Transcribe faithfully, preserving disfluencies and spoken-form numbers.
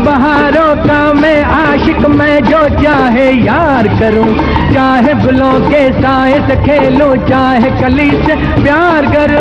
बहारों का मैं आशिक, मैं जो चाहे यार करूं, चाहे गुलों के साए से खेलूं, चाहे कली से प्यार करूं।